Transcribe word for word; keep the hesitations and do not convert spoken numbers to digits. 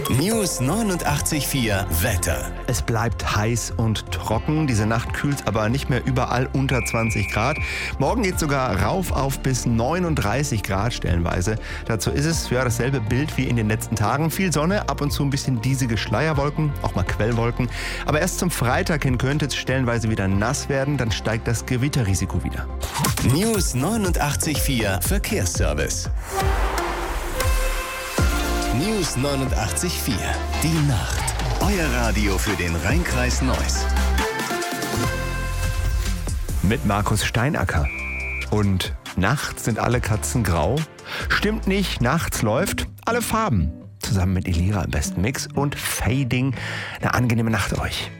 News neunundachtzig Komma vier Wetter. Es bleibt heiß und trocken. Diese Nacht kühlt aber nicht mehr überall unter zwanzig Grad. Morgen geht es sogar rauf auf bis neununddreißig Grad stellenweise. Dazu ist es ja dasselbe Bild wie in den letzten Tagen. Viel Sonne, ab und zu ein bisschen diesige Schleierwolken, auch mal Quellwolken. Aber erst zum Freitag hin könnte es stellenweise wieder nass werden. Dann steigt das Gewitterrisiko wieder. News neunundachtzig Komma vier Verkehrsservice. News neunundachtzig Komma vier. Die Nacht. Euer Radio für den Rhein-Kreis Neuss. Mit Markus Steinacker. Und nachts sind alle Katzen grau. Stimmt nicht, nachts läuft alle Farben. Zusammen mit Elira im besten Mix und Fading. Eine angenehme Nacht euch.